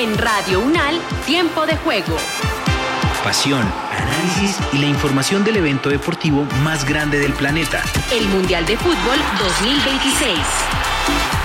En Radio UNAL, Tiempo de Juego. Pasión, análisis y la información del evento deportivo más grande del planeta. El Mundial de Fútbol 2026.